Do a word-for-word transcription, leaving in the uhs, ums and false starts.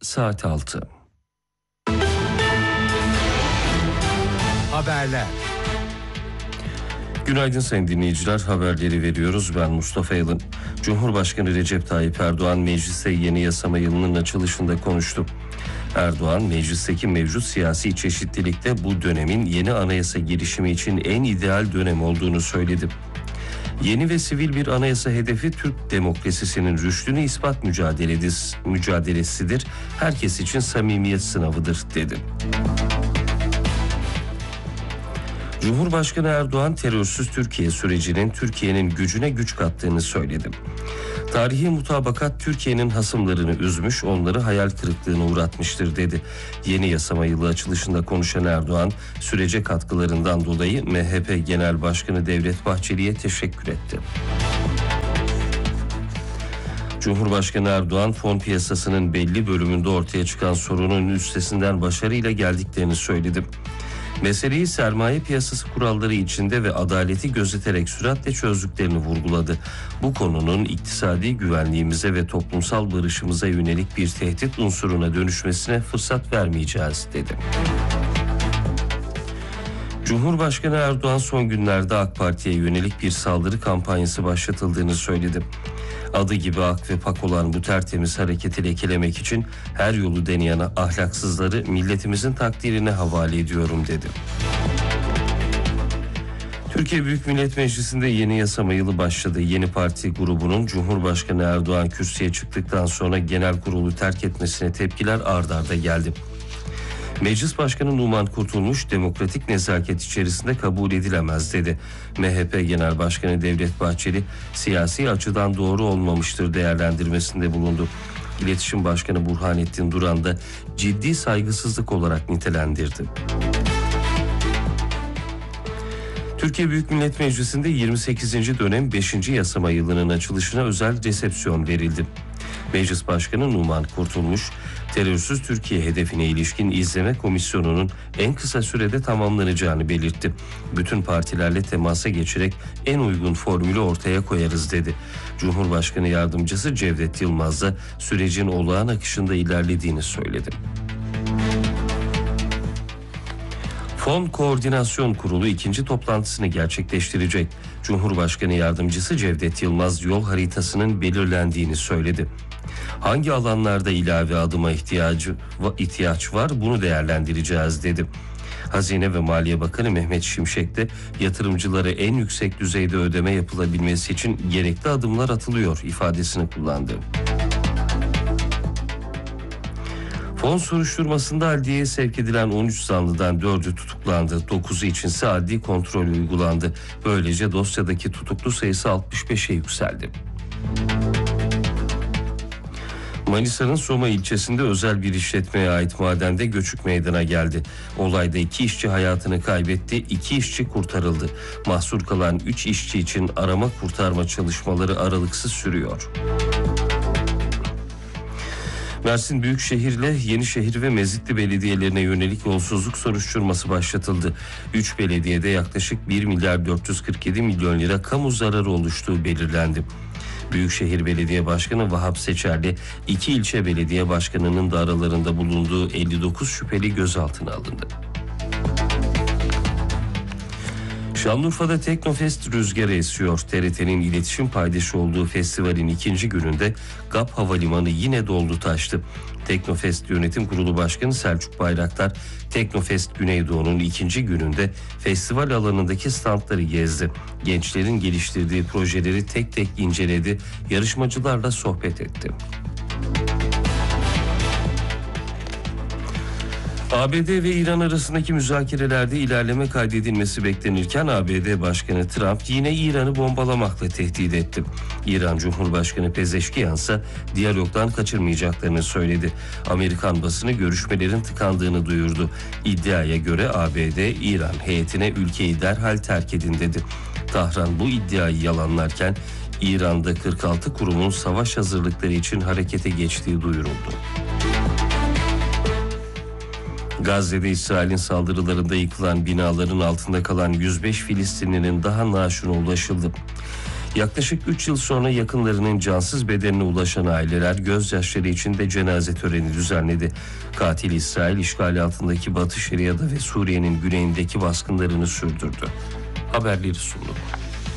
saat altı. Haberler. Günaydın sayın dinleyiciler, haberleri veriyoruz. Ben Mustafa Yalın. Cumhurbaşkanı Recep Tayyip Erdoğan mecliste yeni yasama yılının açılışında konuştu. Erdoğan, meclisteki mevcut siyasi çeşitlilikte bu dönemin yeni anayasa girişimi için en ideal dönem olduğunu söyledi. Yeni ve sivil bir anayasa hedefi Türk demokrasisinin rüştünü ispat mücadelesidir. Herkes için samimiyet sınavıdır dedi. Cumhurbaşkanı Erdoğan, terörsüz Türkiye sürecinin Türkiye'nin gücüne güç kattığını söyledi. Tarihi mutabakat Türkiye'nin hasımlarını üzmüş, onları hayal kırıklığına uğratmıştır dedi. Yeni yasama yılı açılışında konuşan Erdoğan, sürece katkılarından dolayı M H P Genel Başkanı Devlet Bahçeli'ye teşekkür etti. Cumhurbaşkanı Erdoğan, fon piyasasının belli bölümünde ortaya çıkan sorunun üstesinden başarıyla geldiklerini söyledi. Meseleyi sermaye piyasası kuralları içinde ve adaleti gözeterek süratle çözdüklerini vurguladı. Bu konunun iktisadi güvenliğimize ve toplumsal barışımıza yönelik bir tehdit unsuruna dönüşmesine fırsat vermeyeceğiz dedi. Cumhurbaşkanı Erdoğan son günlerde AK Parti'ye yönelik bir saldırı kampanyası başlatıldığını söyledi. Adı gibi ak ve pak olan bu tertemiz hareketi lekelemek için her yolu deneyen ahlaksızları milletimizin takdirine havale ediyorum dedi. Türkiye Büyük Millet Meclisi'nde yeni yasama yılı başladı. Yeni parti grubunun Cumhurbaşkanı Erdoğan kürsüye çıktıktan sonra genel kurulu terk etmesine tepkiler ard arda geldi. Meclis Başkanı Numan Kurtulmuş, demokratik nezaket içerisinde kabul edilemez dedi. M H P Genel Başkanı Devlet Bahçeli, siyasi açıdan doğru olmamıştır değerlendirmesinde bulundu. İletişim Başkanı Burhanettin Duran da ciddi saygısızlık olarak nitelendirdi. Türkiye Büyük Millet Meclisi'nde yirmi sekizinci dönem beşinci yasama yılının açılışına özel resepsiyon verildi. Meclis Başkanı Numan Kurtulmuş, terörsüz Türkiye hedefine ilişkin izleme komisyonunun en kısa sürede tamamlanacağını belirtti. Bütün partilerle temasa geçerek en uygun formülü ortaya koyarız dedi. Cumhurbaşkanı Yardımcısı Cevdet Yılmaz da sürecin olağan akışında ilerlediğini söyledi. Fon Koordinasyon Kurulu ikinci toplantısını gerçekleştirecek. Cumhurbaşkanı Yardımcısı Cevdet Yılmaz yol haritasının belirlendiğini söyledi. Hangi alanlarda ilave adıma ihtiyacı ihtiyaç var, bunu değerlendireceğiz dedi. Hazine ve Maliye Bakanı Mehmet Şimşek de yatırımcılara en yüksek düzeyde ödeme yapılabilmesi için gerekli adımlar atılıyor ifadesini kullandı. Fon soruşturmasında adliyeye sevk edilen on üç zanlıdan dördü tutuklandı. dokuzu içinse adli kontrol uygulandı. Böylece dosyadaki tutuklu sayısı altmış beşe yükseldi. Manisa'nın Soma ilçesinde özel bir işletmeye ait madende göçük meydana geldi. Olayda iki işçi hayatını kaybetti, iki işçi kurtarıldı. Mahsur kalan üç işçi için arama kurtarma çalışmaları aralıksız sürüyor. Mersin Büyükşehir'le Yenişehir ve Mezitli belediyelerine yönelik yolsuzluk soruşturması başlatıldı. üç belediyede yaklaşık bir milyar dört yüz kırk yedi milyon lira kamu zararı oluştuğu belirlendi. Büyükşehir Belediye Başkanı Vahap Seçerli, iki ilçe belediye başkanının da aralarında bulunduğu elli dokuz şüpheli gözaltına alındı. Şanlıurfa'da Teknofest rüzgarı esiyor. T R T'nin iletişim paydaşı olduğu festivalin ikinci gününde G A P Havalimanı yine doldu taştı. Teknofest Yönetim Kurulu Başkanı Selçuk Bayraktar, Teknofest Güneydoğu'nun ikinci gününde festival alanındaki standları gezdi. Gençlerin geliştirdiği projeleri tek tek inceledi, yarışmacılarla sohbet etti. A B D ve İran arasındaki müzakerelerde ilerleme kaydedilmesi beklenirken A B D Başkanı Trump yine İran'ı bombalamakla tehdit etti. İran Cumhurbaşkanı Pezeşkiyan ise diyalogdan kaçırmayacaklarını söyledi. Amerikan basını görüşmelerin tıkandığını duyurdu. İddiaya göre A B D, İran heyetine ülkeyi derhal terk edin dedi. Tahran bu iddiayı yalanlarken İran'da kırk altı kurumun savaş hazırlıkları için harekete geçtiği duyuruldu. Gazze'de İsrail'in saldırılarında yıkılan binaların altında kalan yüz beş Filistinlinin daha naaşına ulaşıldı. Yaklaşık üç yıl sonra yakınlarının cansız bedenine ulaşan aileler gözyaşları içinde cenaze töreni düzenledi. Katil İsrail işgali altındaki Batı Şeria'da ve Suriye'nin güneyindeki baskınlarını sürdürdü. Haberleri sunduk.